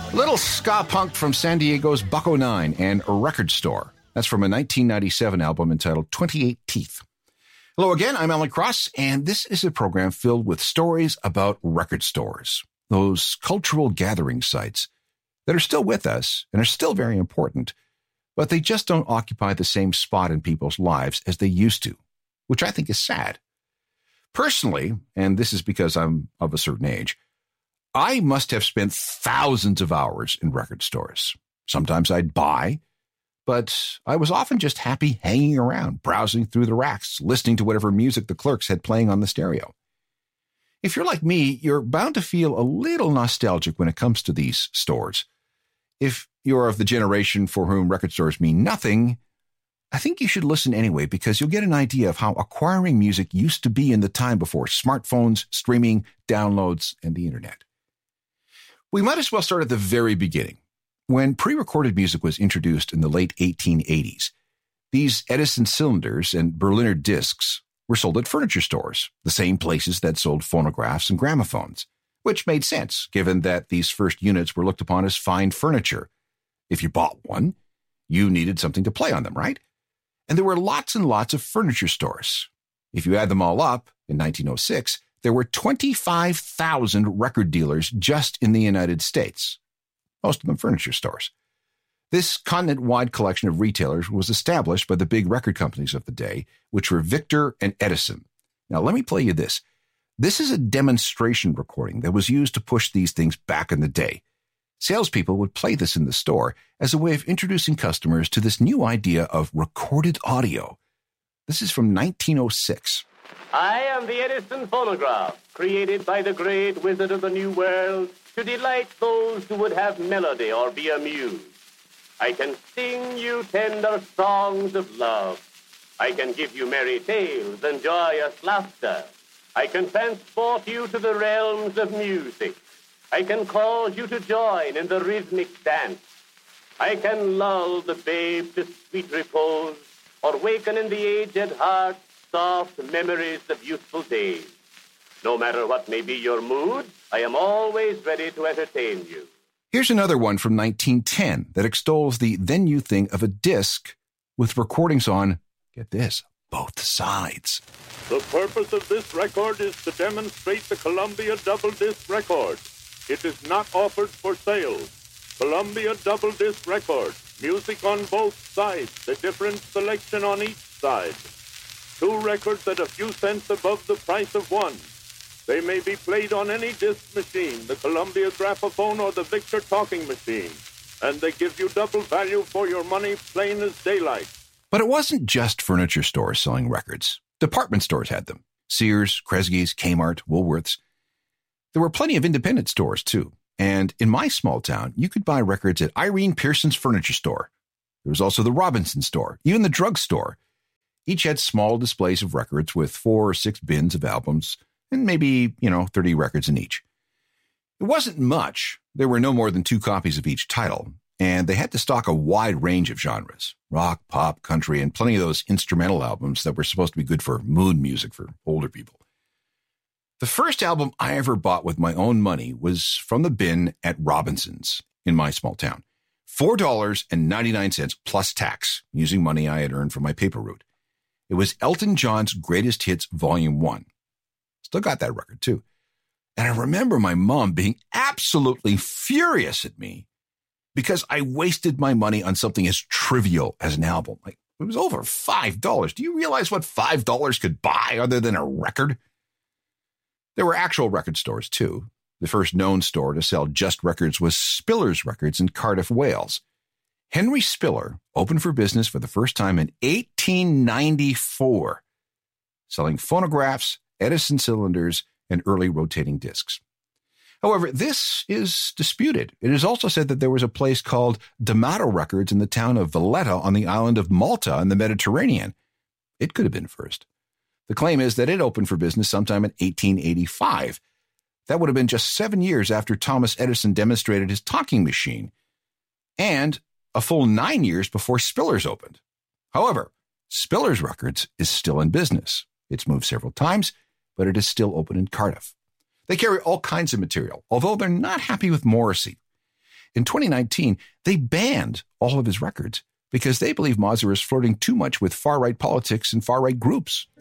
Little ska punk from San Diego's Bucko 9 and a Record Store. That's from a 1997 album entitled 28 Teeth. Hello again, I'm Alan Cross, and this is a program filled with stories about record stores, those cultural gathering sites that are still with us and are still very important, but they just don't occupy the same spot in people's lives as they used to, which I think is sad. Personally, and this is because I'm of a certain age, I must have spent thousands of hours in record stores. Sometimes I'd buy, but I was often just happy hanging around, browsing through the racks, listening to whatever music the clerks had playing on the stereo. If you're like me, you're bound to feel a little nostalgic when it comes to these stores. If you're of the generation for whom record stores mean nothing, I think you should listen anyway because you'll get an idea of how acquiring music used to be in the time before smartphones, streaming, downloads, and the internet. We might as well start at the very beginning. When pre-recorded music was introduced in the late 1880s, these Edison cylinders and Berliner discs were sold at furniture stores, the same places that sold phonographs and gramophones, which made sense given that these first units were looked upon as fine furniture. If you bought one, you needed something to play on them, right? And there were lots and lots of furniture stores. If you add them all up, in 1906, there were 25,000 record dealers just in the United States, most of them furniture stores. This continent-wide collection of retailers was established by the big record companies of the day, which were Victor and Edison. Now, let me play you this. This is a demonstration recording that was used to push these things back in the day. Salespeople would play this in the store as a way of introducing customers to this new idea of recorded audio. This is from 1906. I am the Edison phonograph, created by the great wizard of the New World to delight those who would have melody or be amused. I can sing you tender songs of love. I can give you merry tales and joyous laughter. I can transport you to the realms of music. I can cause you to join in the rhythmic dance. I can lull the babe to sweet repose or waken in the aged heart soft memories of youthful days. No matter what may be your mood, I am always ready to entertain you. Here's another one from 1910 that extols the then-new thing of a disc with recordings on, get this, both sides. The purpose of this record is to demonstrate the Columbia Double Disc Record. It is not offered for sale. Columbia Double Disc Record. Music on both sides, a different selection on each side. 2 records at a few cents above the price of one. They may be played on any disc machine, the Columbia Graphophone or the Victor Talking Machine. And they give you double value for your money, plain as daylight. But it wasn't just furniture stores selling records. Department stores had them. Sears, Kresge's, Kmart, Woolworths. There were plenty of independent stores, too. And in my small town, you could buy records at Irene Pearson's furniture store. There was also the Robinson store, even the drugstore. Each had small displays of records with 4 or 6 bins of albums and maybe, 30 records in each. It wasn't much. There were no more than 2 copies of each title, and they had to stock a wide range of genres, rock, pop, country, and plenty of those instrumental albums that were supposed to be good for mood music for older people. The first album I ever bought with my own money was from the bin at Robinson's in my small town. $4.99 plus tax, using money I had earned from my paper route. It was Elton John's Greatest Hits Volume 1. Still got that record, too. And I remember my mom being absolutely furious at me because I wasted my money on something as trivial as an album. Like, it was over $5. Do you realize what $5 could buy other than a record? There were actual record stores, too. The first known store to sell just records was Spiller's Records in Cardiff, Wales. Henry Spiller opened for business for the first time in 1894, selling phonographs, Edison cylinders, and early rotating discs. However, this is disputed. It is also said that there was a place called D'Amato Records in the town of Valletta on the island of Malta in the Mediterranean. It could have been first. The claim is that it opened for business sometime in 1885. That would have been just 7 years after Thomas Edison demonstrated his talking machine, and a full 9 years before Spiller's opened. However, Spiller's Records is still in business. It's moved several times, but it is still open in Cardiff. They carry all kinds of material, although they're not happy with Morrissey. In 2019, they banned all of his records because they believe Mazur is flirting too much with far-right politics and far-right groups.